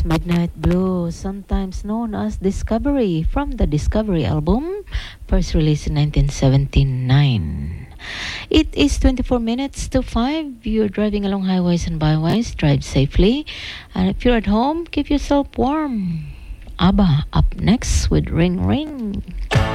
Midnight Blue, sometimes known as Discovery, from the Discovery album, first released in 1979. It is 24 minutes to 5. You're driving along highways and byways. Drive safely. And if you're at home, keep yourself warm. ABBA up next with Ring Ring.